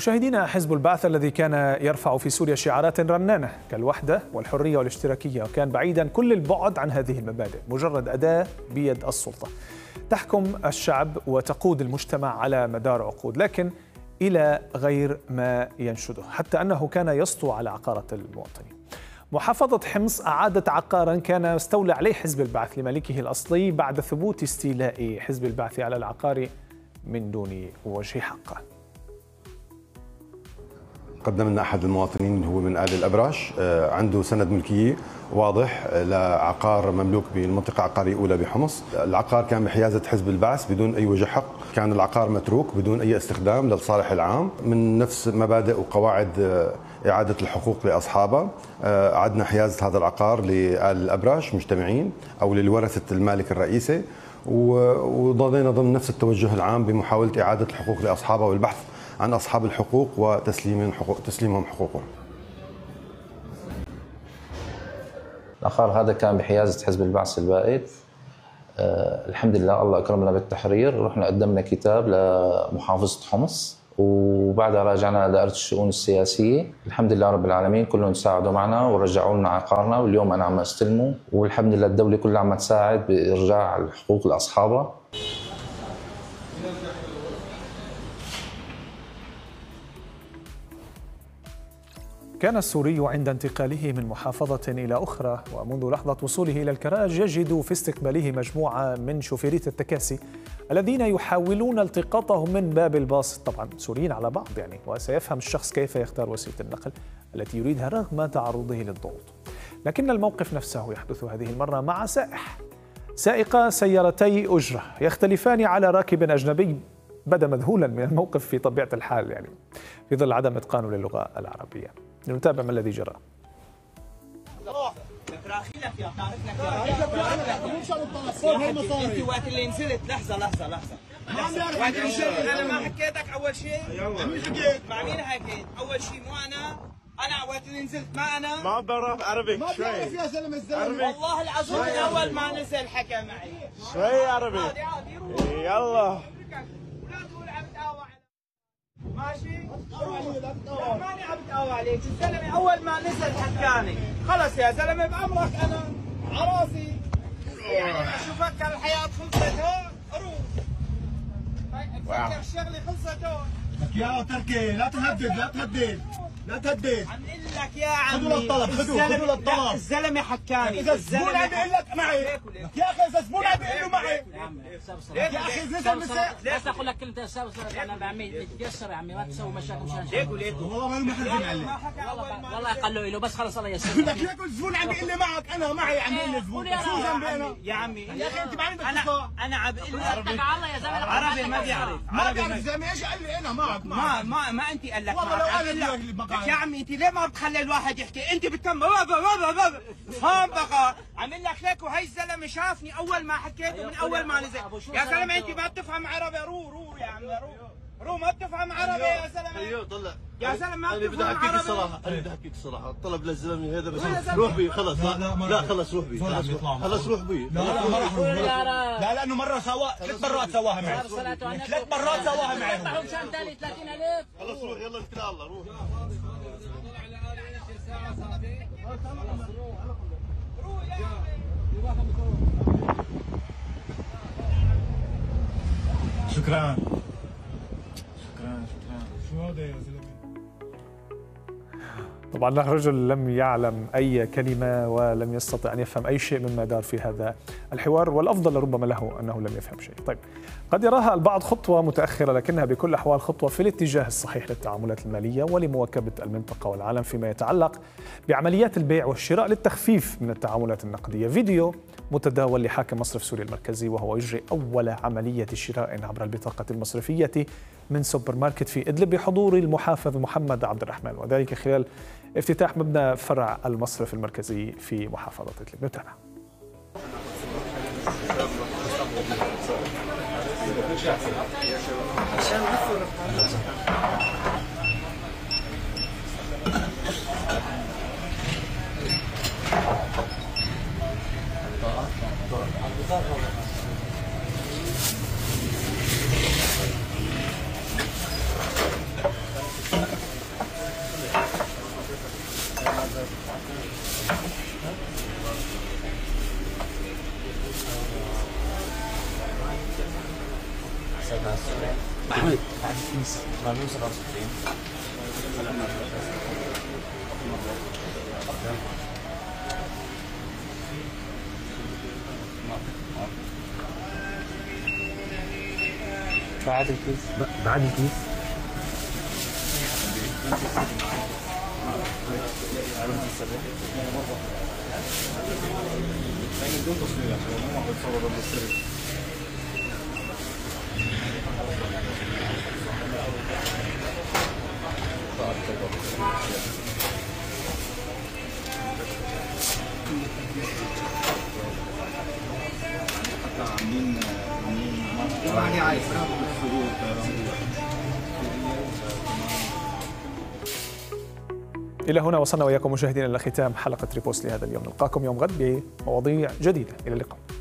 مشاهدينا، حزب البعث الذي كان يرفع في سوريا شعارات رنانة كالوحدة والحرية والاشتراكية، وكان بعيدا كل البعد عن هذه المبادئ، مجرد أداة بيد السلطة تحكم الشعب وتقود المجتمع على مدار عقود، لكن إلى غير ما ينشده، حتى أنه كان يسطو على عقارة المواطنين. محافظة حمص أعادت عقارا كان استولى عليه حزب البعث لمالكه الأصلي بعد ثبوت استيلاء حزب البعث على العقار من دون وجه حق. قدم لنا أحد المواطنين هو من آل الأبراش، عنده سند ملكية واضح لعقار مملوك بالمنطقة عقارية أولى بحمص. العقار كان بحيازة حزب البعث بدون أي وجه حق، كان العقار متروك بدون أي استخدام للصالح العام، من نفس مبادئ وقواعد إعادة الحقوق لأصحابها. أعدنا حيازة هذا العقار لآل الأبراش مجتمعين أو للورثة المالك الرئيسي، وضلينا ضمن نفس التوجه العام بمحاولة إعادة الحقوق لأصحابها والبحث عن أصحاب الحقوق وتسليمهم حقوقهم. العقار هذا كان بحيازة حزب البعث البائد. الحمد لله الله أكرمنا بالتحرير، رحنا قدمنا كتاب لمحافظة حمص، وبعدها راجعنا لدائرة الشؤون السياسية. الحمد لله رب العالمين كلهم ساعدوا معنا ورجعوا لنا عقارنا، واليوم أنا عم استلمه، والحمد لله الدولة كلها عم تساعد بإرجاع الحقوق لأصحابها. كان السوري عند انتقاله من محافظة إلى أخرى ومنذ لحظة وصوله إلى الكراج يجد في استقباله مجموعة من شوفيريت التكاسي الذين يحاولون التقاطهم من باب الباسط، طبعا سوريين على بعض يعني، وسيفهم الشخص كيف يختار وسيلة النقل التي يريدها رغم تعرضه للضغوط. لكن الموقف نفسه يحدث هذه المرة مع سائق سيارتي أجرة يختلفان على راكب أجنبي بدا مذهولا من الموقف في طبيعة الحال يعني في ظل عدم إتقانه للغة العربية. لنتابع ما الذي جرى. انت وقت اللي نزلت لحظه وقت اللي نزلت انا ما حكيتك اول شيء؟ مع مين حكيت؟ اول شيء مو انا وقت اللي نزلت ما بعرف عربي ما بعرف يا زلمه والله العظيم من اول ما نزل حكى معي شوي عربي. يلا ماشي؟ ماني عم بتقاوى عليك، الزلمه اول ما نزل حكاني، خلص يا زلمه بامرك انا عراسي يعني اشوفك الحياه خلصت هون روح تفكر الشغله خلصت هون. لك يا تركي لا تهدد عم اقول لك يا عمي خذوا للطلب خذوا للطلب. الزلمه حكاني اذا الزبون عم بيقول لك معي يا اخي، اذا الزبون عم بيقول له معي يا اخي بس اقول لك كلمه استفسر يعني يا عمي تيسر يا عمي، ما تسوي مشاكل مشان ليكو والله ما المحل عليه والله قال له بس خلص الله يسر لك ليكو الزبون عم بيقول لي معك، انا معي عم بيقول لي الزبون شو ذنبي انا يا عمي يا اخي انت ما عندك انا عم بقول لك الله يا زلمه عربي ما بيعرف زلمه ايش قال لي انا معك ما انت قال لك والله لو قال يا عمي انت ليه ما بتخلي الواحد يحكي؟ انت بتم فهم بقى عامل لك هيك، وهي الزلمه شافني اول ما حكيت ومن اول ما نزل. يا زلمه انت ما بتفهم عربي، رو يا عمي رو ما بتفهم عربي يا زلمه. ايوه طلع يا زلمه ما بتفهم عربي. انا بدي احكيك الصراحه، الطلب للزلمه هذا بس روح بي خلص. لا خلص روح بي خلص روح بي. لا لانه مره ثلاث مرات سواها معي، 3 مرات سواها معي. خلص روح يلا اتكل على الله روح. شكرا شو هذا يا زلمه؟ طبعا الرجل لم يعلم أي كلمة ولم يستطع أن يفهم أي شيء مما دار في هذا الحوار، والأفضل ربما له أنه لم يفهم شيء. طيب، قد يراها البعض خطوة متأخرة، لكنها بكل الأحوال خطوة في الاتجاه الصحيح للتعاملات المالية ولمواكبة المنطقة والعالم فيما يتعلق بعمليات البيع والشراء للتخفيف من التعاملات النقدية. فيديو متداول لحاكم مصرف سوريا المركزي وهو يجري أول عملية شراء عبر البطاقة المصرفية من سوبر ماركت في إدلب بحضور المحافظ محمد عبد الرحمن، وذلك خلال افتتاح مبنى فرع المصرف المركزي في محافظة إدلب. نتابع. أحمد بعد الكيس بعد الكيس إلى هنا وصلنا وإياكم مشاهدينا إلى ختام حلقة ريبوست لهذا اليوم. نلقاكم يوم غد بمواضيع جديدة. إلى اللقاء.